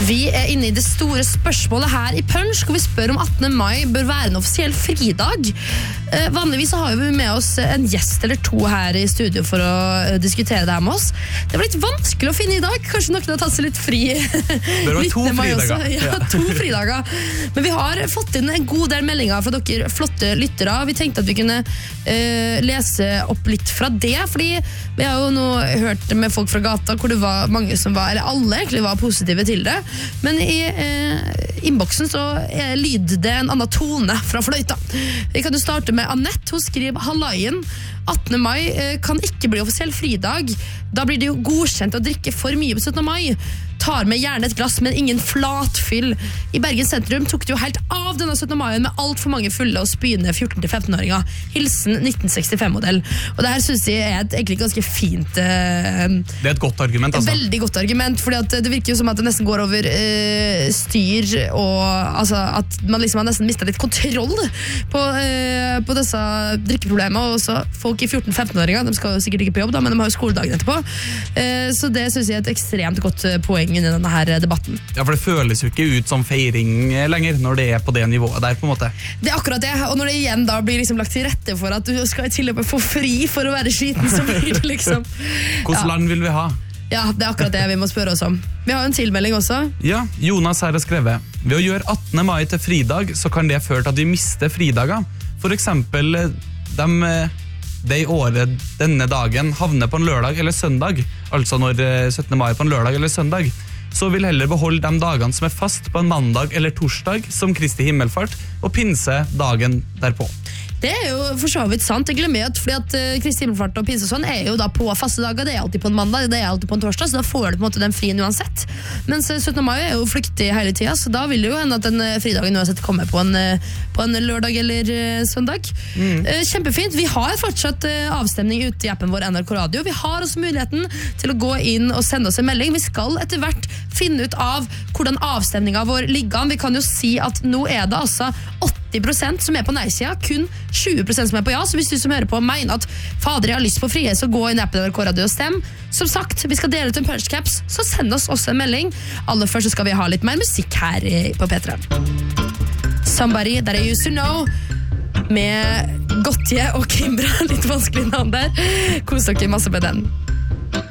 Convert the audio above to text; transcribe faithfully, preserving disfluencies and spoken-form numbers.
Vi er inne i det store spørsmålet her i Punch, hvor vi spør om attende mai bør være en offisiell fridag. Eh, vanligvis har vi med oss en gjest eller to her i studio for å uh, diskutere det her med oss. Det var litt vanskelig å finne i dag. Kanskje noen har tatt seg litt fri. Det var to fridager. Ja, to fridager. Men vi har fått inn en god del meldinger fra dere flotte lyttere. Vi tenkte at vi kunne uh, lese opp litt fra det, fordi vi har jo nå hørt med folk fra gata hvor det var mange som var, eller alle egentlig var positive til det. Men i uh, innboksen så uh, lyder det en annen tone fra fløyta. Vi kan jo starte med Annette. Hun skriver Hallaien. attende mai uh, kan ikke bli offisiell fridag. Da blir det jo godkjent å drikke for mye på syttende mai. Tar med gjerne et glass, men ingen flatfyll. I Bergen sentrum tok det jo helt av denne syttende mai med alt for mange fulle og spyende fjorten til femten-åringer. Hilsen nitten sekstifem-modell. Og det her synes jeg er et egentlig ganske fint... Uh, det er et godt argument, altså. Veldig godt argument, fordi at det virker jo som at det nesten går over uh, styr, og altså, at man liksom har nesten mistet litt kontroll på, uh, på disse drikkeproblemene, og også folk i fjorten til femten-åringer, de skal jo sikkert ikke på jobb da, men de har jo skoledagen etterpå. Uh, så det synes jeg er et ekstremt godt poeng i denne her debatten. Ja, for det føles jo ikke ut som feiring lenger når det er på det nivået der, på en måte. Det er akkurat det, og når det igjen da blir liksom lagt til rette for at du skal til og med få fri for å være skiten, så blir det liksom... Hvordan ja. land vil vi ha? Ja, det er akkurat det vi må spørre oss om. Vi har en tilmelding også. Ja, Jonas her har skrevet. Ved å gjøre attende mai til fridag, så kan det føre til at vi mister fridager. For eksempel, de... det i året denne dagen havner på en lørdag eller søndag, altså når syttende mai på en lørdag eller søndag, så vil heller beholde de dagene som er fast på en mandag eller torsdag, som Kristi himmelfart, og pinse dagen derpå. Det er jo for så vidt sant. Jeg glemmer at, fordi at uh, Kristi himmelfart og pinse og sånn er jo da på faste dager. Det er alltid på en mandag, det er alltid på en torsdag, så da får du på en måte den frien uansett. Mens syttende mai er jo flyktig hele tiden, så da vil det jo hende at den fridagen uansett kommer på en, på en lørdag eller uh, søndag. Mm. Uh, kjempefint. Vi har fortsatt uh, avstemning ute i appen vår N R K Radio. Vi har også muligheten til å gå inn og sende oss en melding. Vi skal etter hvert finne ut av hvordan avstemningen vår ligger an. Vi kan jo si at nå er det altså åtti prosent som er på nei-sida, kun tjue prosent som er på ja, så hvis du som hører på mener at fader, jeg har lyst på frie, så gå inn i appen N R K Radio og stem. Som sagt, vi skal dele ut en punchcaps, så send oss også en melding. Aller først så skal vi ha litt mer musikk her på P tre. Somebody That I Used To Know med Gotje og Kimbra, litt vanskelig navn der. Kos dere masse med den.